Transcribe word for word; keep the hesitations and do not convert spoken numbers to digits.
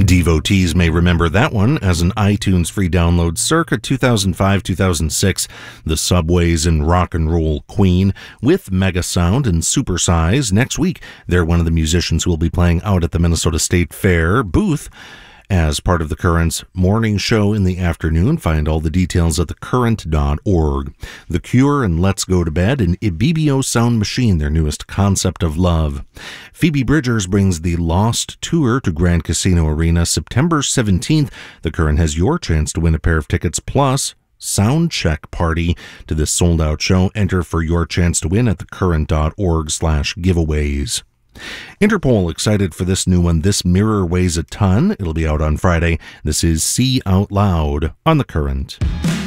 Devotees may remember that one as an iTunes free download circa two thousand five to two thousand six. The Subways and Rock and Roll Queen with Mega Sound and Supersize. Next week, they're one of the musicians who will be playing out at the Minnesota State Fair booth as part of the Current's morning show in the afternoon. Find all the details at the current dot org. The Cure and Let's Go to Bed and Ibibio Sound Machine, their newest concept of love. Phoebe Bridgers brings the Lost Tour to Grand Casino Arena September seventeenth. The Current has your chance to win a pair of tickets plus sound check party to this sold-out show. Enter for your chance to win at the current dot org slash giveaways. Interpol excited for this new one, This Mirror Weighs a Ton. It'll be out on Friday. This is See Out Loud on The Current.